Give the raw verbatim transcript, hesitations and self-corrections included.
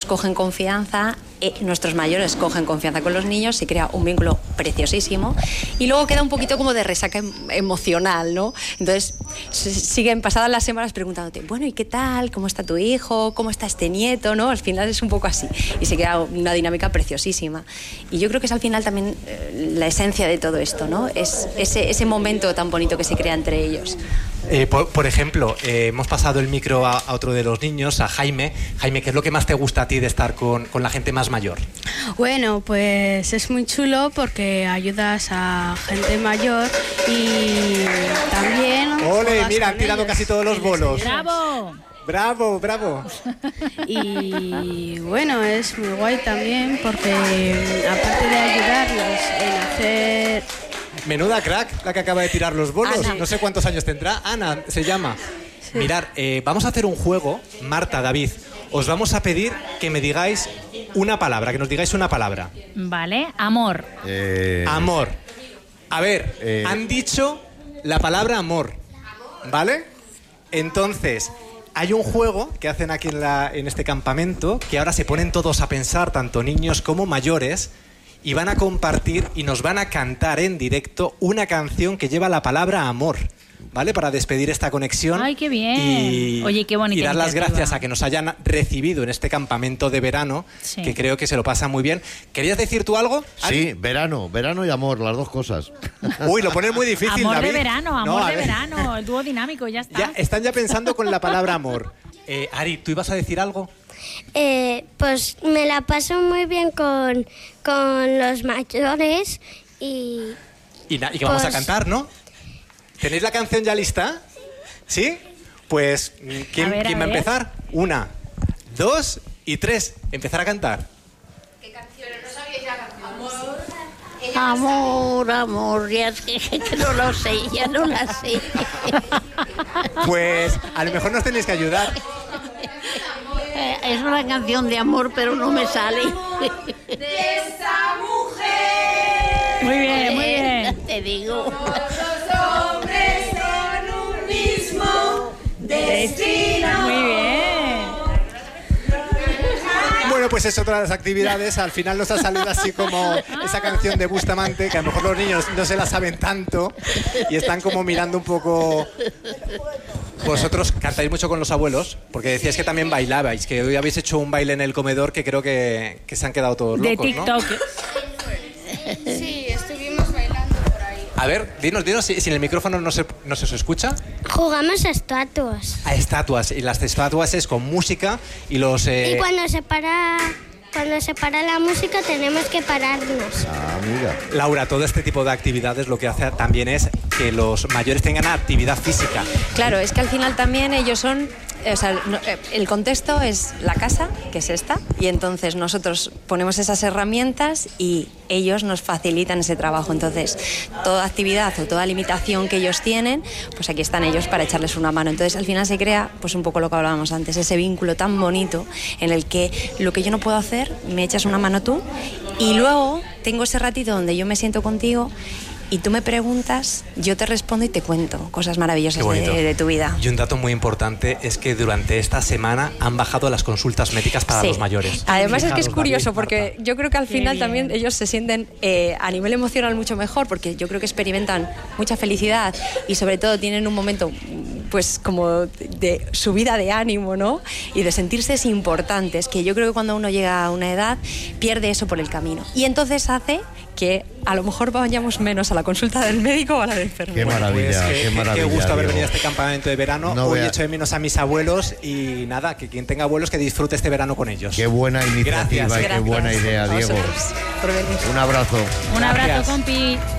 cogen confianza, eh, nuestros mayores cogen confianza con los niños, se crea un vínculo preciosísimo y luego queda un poquito como de resaca em emocional, ¿no? Entonces siguen pasadas las semanas preguntándote, bueno, ¿y qué tal? ¿Cómo está tu hijo? ¿Cómo está este nieto? ¿No? Al final es un poco así y se crea una dinámica preciosísima. Y yo creo que es al final también eh, la esencia de todo esto, ¿no? Es ese, ese momento tan bonito que se crea entre ellos. Eh, por, por ejemplo, eh, hemos pasado el micro a, a otro de los niños, a Jaime. Jaime, ¿qué es lo que más te gusta a ti de estar con, con la gente más mayor? Bueno, pues es muy chulo porque ayudas a gente mayor y también... ¡Ole! Mira, han tirado casi todos los bolos. ¡Bravo! ¡Bravo, bravo! Y bueno, es muy guay también porque aparte de ayudarlos en hacer... Menuda crack la que acaba de tirar los bolos. Ana. No sé cuántos años tendrá. Ana se llama. Sí. Mirad, eh, vamos a hacer un juego. Marta, David, os vamos a pedir que me digáis una palabra, que nos digáis una palabra. Vale, amor. Eh... Amor. A ver, eh... han dicho la palabra amor, ¿vale? Entonces, hay un juego que hacen aquí en, la, en este campamento que ahora se ponen todos a pensar, tanto niños como mayores, y van a compartir y nos van a cantar en directo una canción que lleva la palabra amor, ¿vale? Para despedir esta conexión. ¡Ay, qué bien! Y, Oye, qué bonita y dar las iniciativa. gracias a que nos hayan recibido en este campamento de verano, sí. que creo que se lo pasa muy bien. ¿Querías decir tú algo? Sí, verano, verano y amor, las dos cosas. Uy, lo pones muy difícil, amor David. de verano, amor No, de verano, el dúo dinámico, ya está. Ya, están ya pensando con la palabra amor. Eh, Ari, ¿tú ibas a decir algo? Eh, pues me la paso muy bien con, con los mayores y... Y, na- y que vamos pues, a cantar, ¿no? ¿Tenéis la canción ya lista? ¿Sí? Pues, ¿quién, A ver, a ¿quién va a ver. empezar? Una, dos y tres. Empezar a cantar. Amor, amor, ya sé que no lo sé, ya no la sé. Pues, a lo mejor nos tenéis que ayudar. Eh, es una canción de amor, pero no me sale. De esa mujer. Muy bien, muy bien. Te digo. Los hombres son un mismo destino. Muy bien. Bueno, pues es otra de las actividades. Al final nos ha salido así como esa canción de Bustamante, que a lo mejor los niños no se la saben tanto y están como mirando un poco... Vosotros cantáis mucho con los abuelos, porque decíais que también bailabais, que hoy habéis hecho un baile en el comedor que creo que, que se han quedado todos De locos, TikTok. ¿no? Sí, estuvimos bailando por ahí. A ver, dinos, dinos, si, si en el micrófono no se, no se os escucha. Jugamos a estatuas. A estatuas, y las estatuas es con música y los... Eh... Y cuando se para... Cuando se para la música tenemos que pararnos. Ah, mira. Laura, todo este tipo de actividades lo que hace también es que los mayores tengan actividad física. Claro, es que al final también ellos son... O sea, no, el contexto es la casa, que es esta, y entonces nosotros ponemos esas herramientas y ellos nos facilitan ese trabajo. Entonces, toda actividad o toda limitación que ellos tienen, pues aquí están ellos para echarles una mano. Entonces, al final se crea, pues un poco lo que hablábamos antes, ese vínculo tan bonito en el que lo que yo no puedo hacer, me echas una mano tú, y luego tengo ese ratito donde yo me siento contigo y tú me preguntas, yo te respondo y te cuento cosas maravillosas de, de tu vida. Y un dato muy importante es que durante esta semana han bajado las consultas médicas para Sí. los mayores. Además es que es Fijaros, curioso David, porque Marta. yo creo que al Qué final bien. también ellos se sienten eh, a nivel emocional mucho mejor, porque yo creo que experimentan mucha felicidad y sobre todo tienen un momento pues como de subida de ánimo, ¿no? Y de sentirse importantes, que yo creo que cuando uno llega a una edad pierde eso por el camino. Y entonces hace que a lo mejor vayamos menos a la consulta del médico o a la del enfermero. Qué maravilla, Pues, qué maravilla. Qué gusto haber Diego. venido a este campamento de verano. No Hoy vea- echo de menos a mis abuelos y nada, que quien tenga abuelos que disfrute este verano con ellos. Qué buena iniciativa Gracias, y qué Gracias buena idea, a Diego. vosotros por venir. Un abrazo. Un abrazo, Gracias. compi.